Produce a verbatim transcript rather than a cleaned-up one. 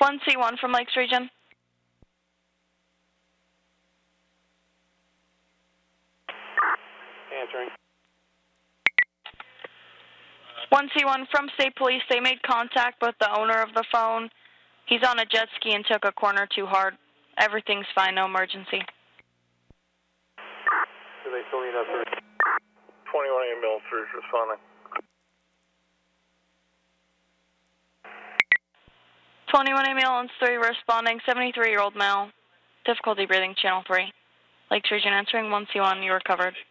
one C one from Lakes Region. Answering. one C one from State Police. They made contact with the owner of the phone. He's on a jet ski and took a corner too hard. Everything's fine, no emergency. Do they still need us? twenty-one ambulance three responding. twenty-one ambulance three responding, seventy-three-year-old male. Difficulty breathing, channel three. Lakes Region answering, one C one, you recovered.